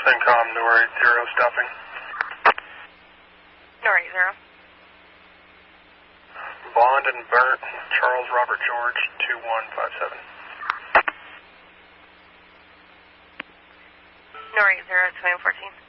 CENTCOM, Nor 80 stopping. Nor 80. Bond and Burt, Charles Robert George, 2157. Nor 80, 2014.